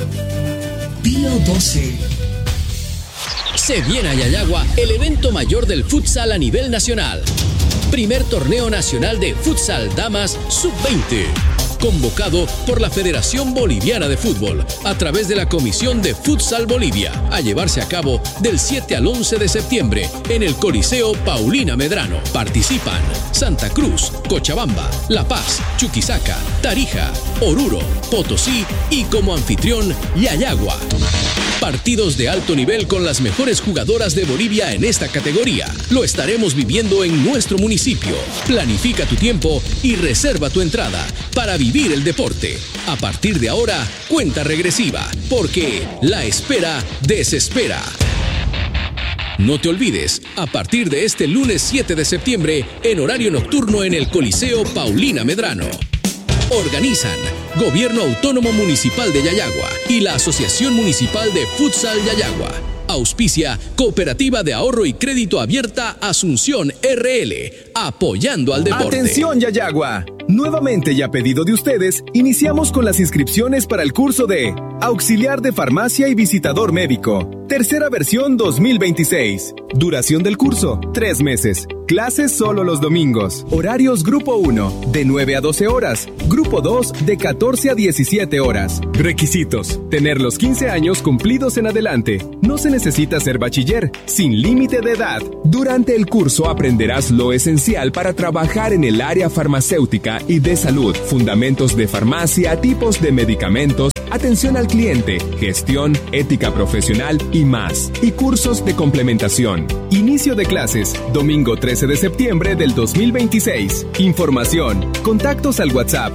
Pío 12. Se viene a Yayagua el evento mayor del futsal a nivel nacional. Primer torneo nacional de futsal damas sub-20. Convocado por la Federación Boliviana de Fútbol a través de la Comisión de Futsal Bolivia, a llevarse a cabo del 7 al 11 de septiembre en el Coliseo Paulina Medrano. Participan Santa Cruz, Cochabamba, La Paz, Chuquisaca, Tarija, Oruro, Potosí y como anfitrión Yayagua. Partidos de alto nivel con las mejores jugadoras de Bolivia en esta categoría. Lo estaremos viviendo en nuestro municipio. Planifica tu tiempo y reserva tu entrada para vivir el deporte. A partir de ahora, cuenta regresiva, porque la espera desespera. No te olvides, a partir de este lunes 7 de septiembre, en horario nocturno en el Coliseo Paulina Medrano. Organizan Gobierno Autónomo Municipal de Yayagua y la Asociación Municipal de Futsal Yayagua. Auspicia Cooperativa de Ahorro y Crédito Abierta Asunción RL, apoyando al deporte. ¡Atención, Yayagua! Nuevamente y a pedido de ustedes, iniciamos con las inscripciones para el curso de Auxiliar de Farmacia y Visitador Médico. Tercera versión 2026. Duración del curso, 3 meses. Clases solo los domingos. Horarios Grupo 1, de 9 a 12 horas. Grupo 2, de 14 a 17 horas. Requisitos: tener los 15 años cumplidos en adelante. No se necesita ser bachiller, sin límite de edad. Durante el curso aprenderás lo esencial para trabajar en el área farmacéutica y de salud, fundamentos de farmacia, tipos de medicamentos, atención al cliente, gestión, ética profesional y más. Y cursos de complementación. Inicio de clases, domingo 13 de septiembre del 2026. Información, contactos al WhatsApp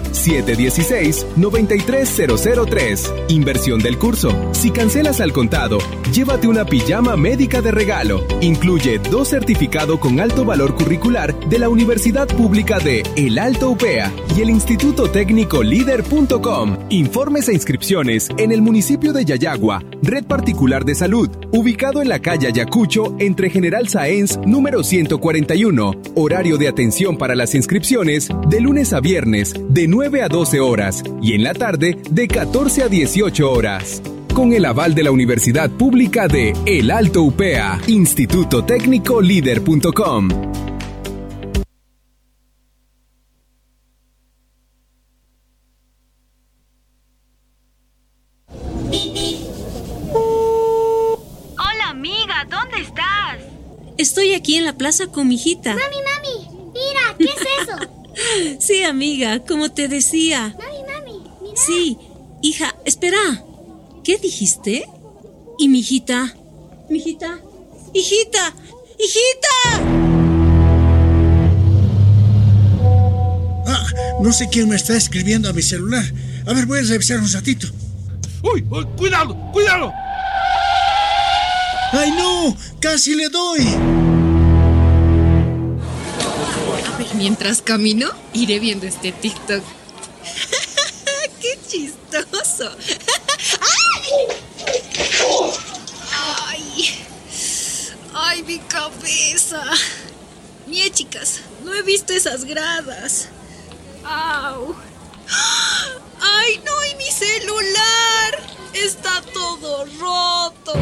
716-93003. Inversión del curso: si cancelas al contado, llévate una pijama médica de regalo. Incluye 2 certificados con alto valor curricular de la Universidad Pública de El Alto UPEA y el Instituto Técnico Líder.com. Informes e inscripciones en el municipio de Yayagua, Red Particular de Salud, ubicado en la calle Ayacucho, entre General Sáenz, número 141. Horario de atención para las inscripciones de lunes a viernes, de 9 a 12 horas, y en la tarde, de 14 a 18 horas. Con el aval de la Universidad Pública de El Alto UPEA, Instituto Técnico Líder.com. Estoy aquí en la plaza con mi hijita. Mami, mira, ¿qué es eso? Sí, amiga, como te decía. Mami, mira. Sí, hija, espera. ¿Qué dijiste? ¿Y mi hijita? ¿Mi hijita? ¡Hijita! ¡Hijita! No sé quién me está escribiendo a mi celular. A ver, voy a revisar un ratito. ¡Uy! ¡Cuidado! ¡Cuidado! ¡Ay, no! ¡Casi le doy! A ver, mientras camino, iré viendo este TikTok. ¡Qué chistoso! ¡Ay! ¡Ay, mi cabeza! Mire, chicas, no he visto esas gradas. ¡Au! ¡Ay, no! ¡Y mi celular! ¡Está todo roto!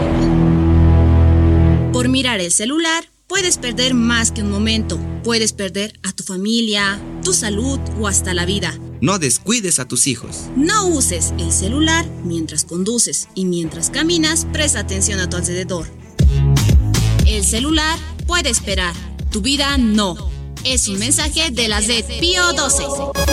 Por mirar el celular, puedes perder más que un momento. Puedes perder a tu familia, tu salud o hasta la vida. No descuides a tus hijos. No uses el celular mientras conduces y mientras caminas, presta atención a tu alrededor. El celular puede esperar, tu vida no. Es un mensaje de la red Pío 12.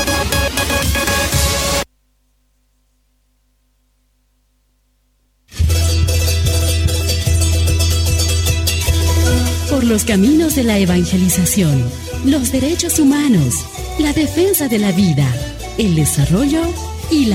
Por los caminos de la evangelización, los derechos humanos, la defensa de la vida, el desarrollo y la